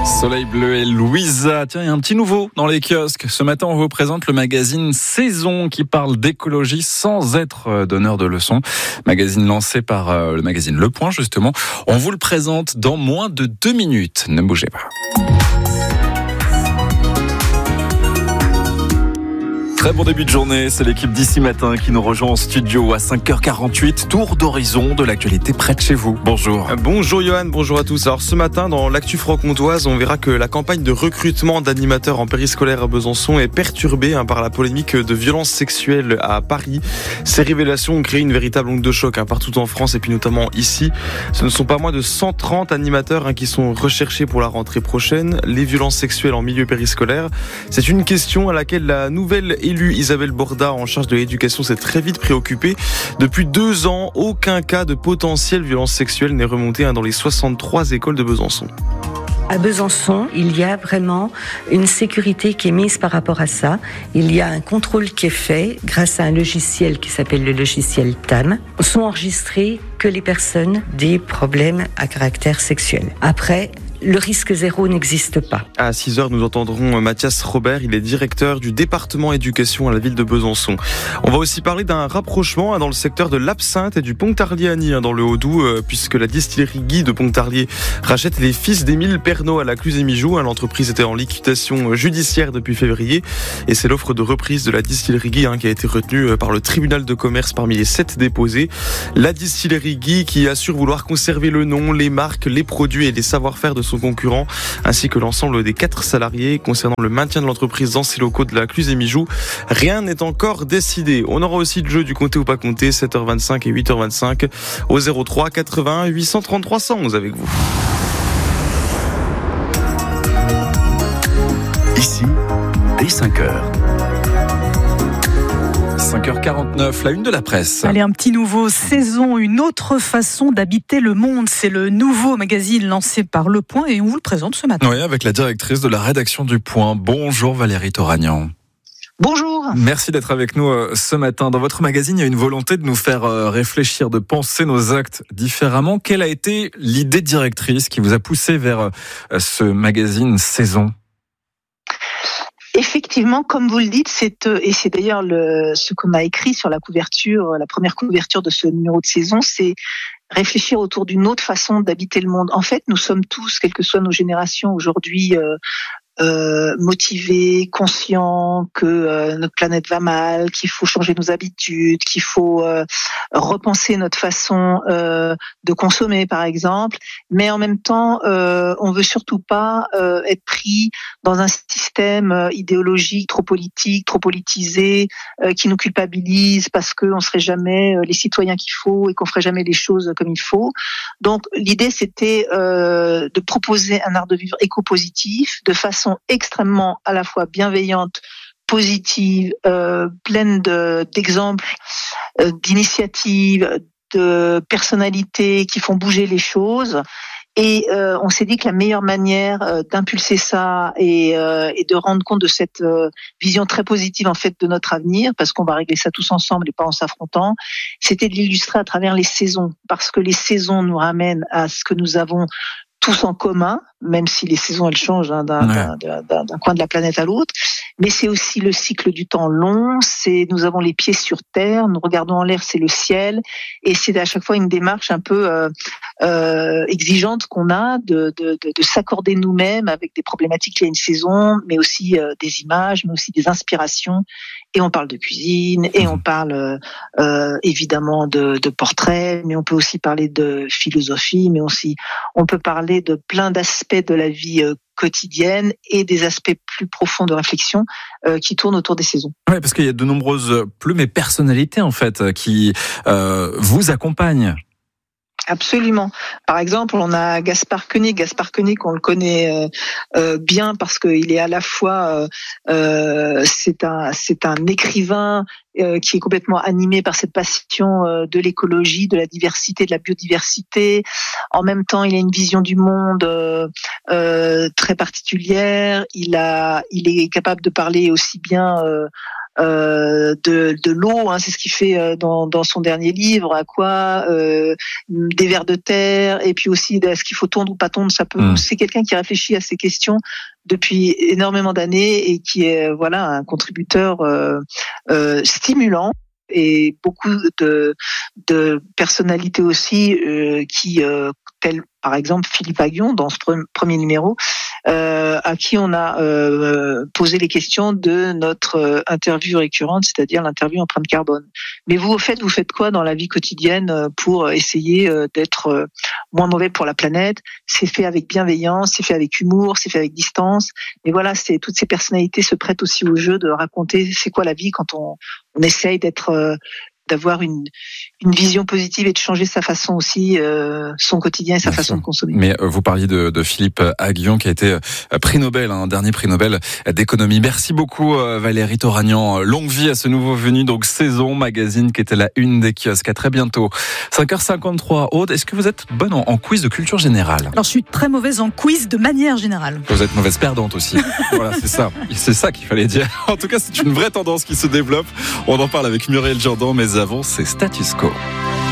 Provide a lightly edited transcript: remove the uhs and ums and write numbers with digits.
Soleil bleu et Louisa. Tiens, il y a un petit nouveau dans les kiosques. Ce matin, on vous présente le magazine Saison qui parle d'écologie sans être donneur de leçons. Magazine lancé par le magazine Le Point, justement. On vous le présente dans moins de 2 minutes. Ne bougez pas. Très bon début de journée, c'est l'équipe d'ici matin qui nous rejoint en studio à 5h48. Tour d'horizon de l'actualité près de chez vous. Bonjour. Bonjour Johan, bonjour à tous. Alors ce matin, dans l'actu franc-comtoise, on verra que la campagne de recrutement d'animateurs en périscolaire à Besançon est perturbée par la polémique de violences sexuelles à Paris. Ces révélations ont créé une véritable onde de choc partout en France et puis notamment ici. Ce ne sont pas moins de 130 animateurs qui sont recherchés pour la rentrée prochaine. Les violences sexuelles en milieu périscolaire, c'est une question à laquelle la nouvelle élue Isabelle Borda en charge de l'éducation s'est très vite préoccupée. Depuis 2 ans, aucun cas de potentielle violence sexuelle n'est remonté dans les 63 écoles de Besançon. À Besançon, il y a vraiment une sécurité qui est mise par rapport à ça. Il y a un contrôle qui est fait grâce à un logiciel qui s'appelle le logiciel TAM. Sont enregistrées que les personnes des problèmes à caractère sexuel. Après, le risque zéro n'existe pas. À 6h, nous entendrons Mathias Robert. Il est directeur du département éducation à la ville de Besançon. On va aussi parler d'un rapprochement dans le secteur de l'absinthe et du Pontarlier dans le Haut-Doubs, puisque la distillerie Guy de Pontarlier rachète les fils d'Émile Pernot à la Cluse-et-Mijoux. L'entreprise était en liquidation judiciaire depuis février et c'est l'offre de reprise de la distillerie Guy qui a été retenue par le tribunal de commerce parmi les 7 déposés. La distillerie Guy qui assure vouloir conserver le nom, les marques, les produits et les savoir-faire de son concurrent, ainsi que l'ensemble des 4 salariés. Concernant le maintien de l'entreprise dans ses locaux de la Cluse-et-Mijoux, rien n'est encore décidé. On aura aussi le jeu du compter ou pas compter, 7h25 et 8h25 au 03 81 833 111 avec vous. Ici, dès 5h. 5h49, la une de la presse. Allez, un petit nouveau Saison, une autre façon d'habiter le monde. C'est le nouveau magazine lancé par Le Point et on vous le présente ce matin. Oui, avec la directrice de la rédaction du Point. Bonjour Valérie Toragnan. Bonjour. Merci d'être avec nous ce matin. Dans votre magazine, il y a une volonté de nous faire réfléchir, de penser nos actes différemment. Quelle a été l'idée directrice qui vous a poussé vers ce magazine Saison ? Effectivement, comme vous le dites, c'est d'ailleurs ce qu'on a écrit sur la couverture, la première couverture de ce numéro de Saison, c'est réfléchir autour d'une autre façon d'habiter le monde. En fait, nous sommes tous, quelles que soient nos générations aujourd'hui, motivés, conscients que notre planète va mal, qu'il faut changer nos habitudes, qu'il faut repenser notre façon de consommer, par exemple. Mais en même temps, on veut surtout pas être pris dans un système idéologique trop politique, trop politisé, qui nous culpabilise parce qu'on serait jamais les citoyens qu'il faut et qu'on ferait jamais les choses comme il faut. Donc, l'idée, c'était de proposer un art de vivre éco-positif, de façon extrêmement à la fois bienveillante, positive, pleine d'exemples, d'initiatives, de personnalités qui font bouger les choses. Et on s'est dit que la meilleure manière d'impulser ça et de rendre compte de cette vision très positive en fait de notre avenir, parce qu'on va régler ça tous ensemble et pas en s'affrontant, c'était de l'illustrer à travers les saisons, parce que les saisons nous ramènent à ce que nous avons tous en commun, même si les saisons elles changent d'un coin de la planète à l'autre, mais c'est aussi le cycle du temps long, nous avons les pieds sur terre, nous regardons en l'air, c'est le ciel, et c'est à chaque fois une démarche un peu exigeante qu'on a de s'accorder nous-mêmes avec des problématiques liées à une saison, mais aussi des images, mais aussi des inspirations. Et on parle de cuisine, et on parle évidemment de portraits, mais on peut aussi parler de philosophie, mais aussi on peut parler de plein d'aspects de la vie quotidienne et des aspects plus profonds de réflexion qui tournent autour des saisons. Oui, parce qu'il y a de nombreuses plumes et personnalités en fait qui vous accompagnent. Absolument. Par exemple, on a Gaspard Koenig. Gaspard Koenig, on le connaît bien parce qu'il est à la fois c'est un écrivain qui est complètement animé par cette passion de l'écologie, de la diversité, de la biodiversité. En même temps, il a une vision du monde très particulière. Il est capable de parler aussi bien de l'eau, c'est ce qu'il fait dans son dernier livre. À quoi des vers de terre, et puis aussi est-ce qu'il faut tondre ou pas tondre. C'est quelqu'un qui réfléchit à ces questions depuis énormément d'années et qui est un contributeur stimulant. Et beaucoup de personnalités aussi qui telles par exemple Philippe Aghion dans ce premier numéro, à qui on a posé les questions de notre interview récurrente, c'est-à-dire l'interview empreinte carbone. Mais vous, au fait, vous faites quoi dans la vie quotidienne pour essayer d'être moins mauvais pour la planète? C'est fait avec bienveillance, c'est fait avec humour, c'est fait avec distance. Mais voilà, toutes ces personnalités se prêtent aussi au jeu de raconter c'est quoi la vie quand on essaye d'avoir une vision positive et de changer sa façon aussi, son quotidien et sa façon de consommer. Mais vous parliez de Philippe Aghion qui a été prix Nobel, dernier prix Nobel d'économie. Merci beaucoup Valérie Toragnan. Longue vie à ce nouveau venu, donc Saison, magazine qui était la une des kiosques. À très bientôt. 5h53, Aude, est-ce que vous êtes bonne en quiz de culture générale? Alors je suis très mauvaise en quiz de manière générale. Vous êtes mauvaise perdante aussi. Voilà, c'est ça qu'il fallait dire. En tout cas, c'est une vraie tendance qui se développe. On en parle avec Muriel Jourdan, mais avant, c'est Status Quo.